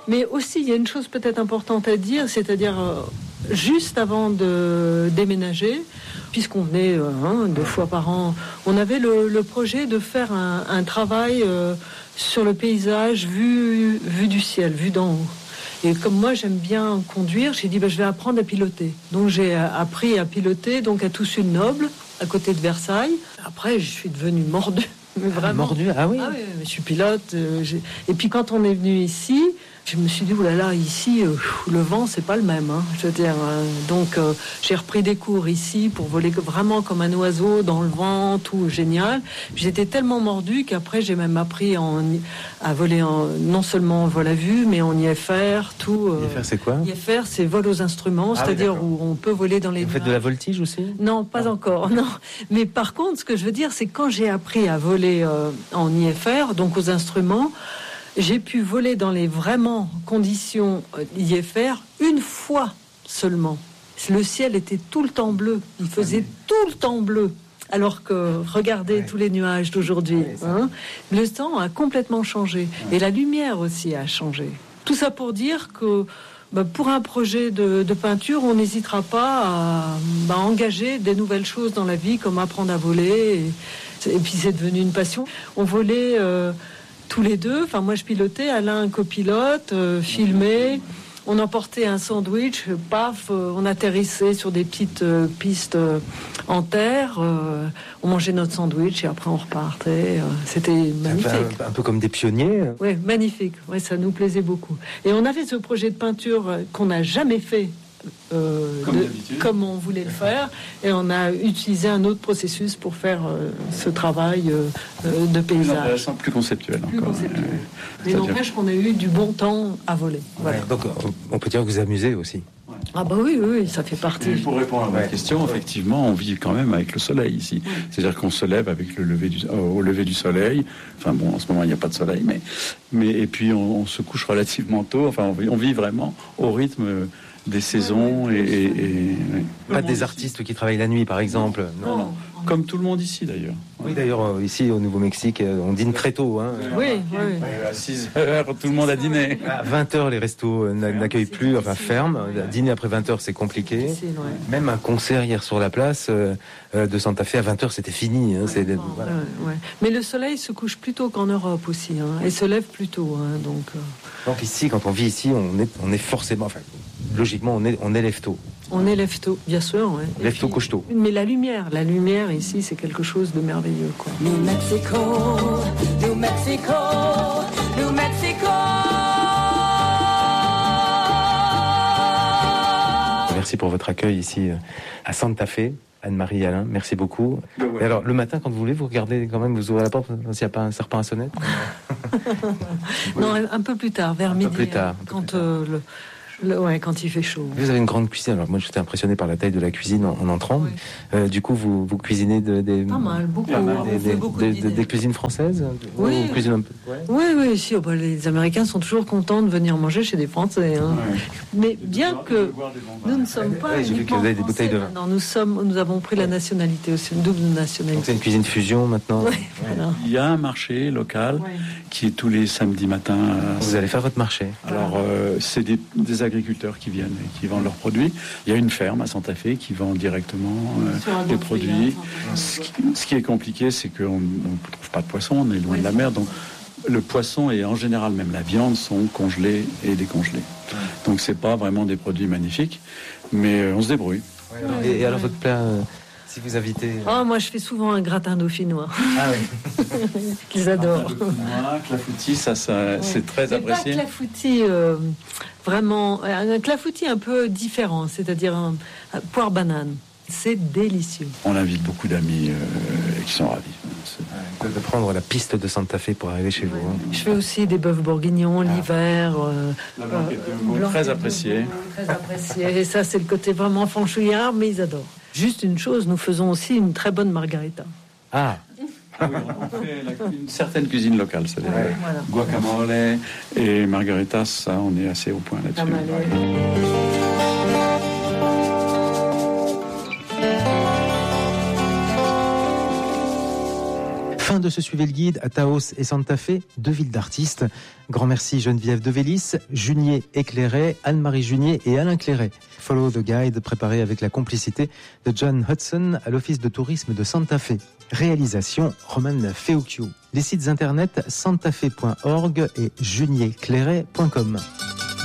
Mais aussi, il y a une chose peut-être importante à dire, c'est-à-dire juste avant de déménager, puisqu'on venait 2 fois par an, on avait le projet de faire un travail sur le paysage vu du ciel, vu d'en haut. Et comme moi j'aime bien conduire, j'ai dit je vais apprendre à piloter. Donc j'ai appris à piloter donc à Toussus-le-Noble, à côté de Versailles. Après je suis devenue mordue. Mais vraiment. Mordu, ah oui. Ah oui, je suis pilote. Et puis quand on est venu ici, je me suis dit oulala, ici le vent c'est pas le même. Je veux dire, donc j'ai repris des cours ici pour voler vraiment comme un oiseau dans le vent, tout génial. J'étais tellement mordue qu'après j'ai même appris à voler non seulement en vol à vue, mais en IFR, tout. IFR c'est quoi? IFR c'est vol aux instruments, c'est-à-dire où on peut voler dans les. Vous faites de la voltige aussi? Non, pas encore, non. Mais par contre, ce que je veux dire, c'est quand j'ai appris à voler en IFR, donc aux instruments, j'ai pu voler dans les vraiment conditions IFR une fois seulement. Le ciel était tout le temps bleu. Il faisait tout le temps bleu. Alors que, regardez tous les nuages d'aujourd'hui. Le temps a complètement changé. Et la lumière aussi a changé. Tout ça pour dire que pour un projet de peinture, on n'hésitera pas à engager des nouvelles choses dans la vie, comme apprendre à voler. Et puis c'est devenu une passion. On volait tous les deux. Enfin, moi je pilotais, Alain un copilote, filmait. On emportait un sandwich, paf, on atterrissait sur des petites pistes en terre. On mangeait notre sandwich et après on repartait. C'était magnifique. Un peu comme des pionniers. Oui, magnifique. Ouais, ça nous plaisait beaucoup. Et on avait ce projet de peinture qu'on n'a jamais fait. Comme on voulait le faire, et on a utilisé un autre processus pour faire ce travail de paysage. Plus intéressant, plus conceptuel. Mais n'empêche qu'on a eu du bon temps à voler. Voilà. Donc on peut dire que vous amusez aussi. Ah bah oui, ça fait partie. Et pour répondre à votre question, effectivement, on vit quand même avec le soleil ici. C'est-à-dire qu'on se lève avec au lever du soleil. Enfin bon, en ce moment il n'y a pas de soleil, mais et puis on se couche relativement tôt. Enfin, on vit vraiment au rythme des saisons Pas des artistes qui travaillent la nuit, par exemple. Non. Comme tout le monde ici, d'ailleurs. Oui, d'ailleurs, ici, au Nouveau-Mexique, on dîne très tôt. Oui. À 6 heures, tout le monde a dîné. À 20 heures, les restos n'accueillent plus, ferment. Dîner après 20 heures, c'est compliqué. Même un concert hier sur la place de Santa Fe, à 20 heures, c'était fini. Voilà. Mais le soleil se couche plus tôt qu'en Europe aussi, et se lève plus tôt. Donc ici, quand on vit ici, on est forcément... logiquement, on élève tôt. On élève tôt, bien sûr. Ouais. Élève tôt, couche tôt. Mais la lumière ici, c'est quelque chose de merveilleux, quoi. New Mexico, New Mexico, New Mexico. Merci pour votre accueil ici à Santa Fe. Anne-Marie Alain, merci beaucoup. Et alors, le matin, quand vous voulez, vous regardez quand même, vous ouvrez la porte s'il n'y a pas un serpent à sonnette. Non, un peu plus tard, vers midi. Plus tard. Quand il fait chaud. Vous avez une grande cuisine. Alors moi, j'étais impressionné par la taille de la cuisine en entrant. Oui. Du coup, vous cuisinez pas mal, beaucoup. Des cuisines françaises. Oui. Vous cuisinez un peu. Ouais. Oui. Si, les Américains sont toujours contents de venir manger chez des Français. Mais bien que nous ne sommes pas. J'ai vu que vous avez des bouteilles de vin. Non, nous avons pris la nationalité aussi, une double nationalité. Donc c'est une cuisine fusion maintenant. Voilà. Il y a un marché local qui est tous les samedis matins. Vous allez faire votre marché. Alors c'est des agriculteurs qui viennent et qui vendent leurs produits. Il y a une ferme à Santa Fe qui vend directement des produits. Ce qui est compliqué, c'est qu'on ne trouve pas de poisson, on est loin de la mer, donc le poisson et en général même la viande sont congelés et décongelés. Donc c'est pas vraiment des produits magnifiques, mais on se débrouille. Et alors votre plat, si vous invitez... moi je fais souvent un gratin dauphinois. Ah oui. Qu'ils adorent. Clafoutis, ça c'est très apprécié. Pas clafoutis, vraiment, un clafoutis un peu différent, c'est-à-dire un poire banane. C'est délicieux. On invite beaucoup d'amis qui sont ravis. De prendre la piste de Santa Fe pour arriver chez vous. Je fais aussi des bœufs bourguignons l'hiver. La blanquette de veau, très appréciée. Très appréciée. Et ça, c'est le côté vraiment franchouillard, mais ils adorent. Juste une chose, nous faisons aussi une très bonne margarita. Ah oui, on fait une certaine cuisine locale, c'est-à-dire guacamole et margarita, ça, on est assez au point là-dessus. Fin Fin de ce Suivez le Guide à Taos et Santa Fe, 2 villes d'artistes. Grand merci Geneviève Devélis, Junier Éclairé, Anne-Marie Junier et Alain Clairet. Follow the Guide préparé avec la complicité de John Hudson à l'Office de tourisme de Santa Fe. Réalisation Roman Feucchio. Les sites internet santafe.org et junierclairet.com.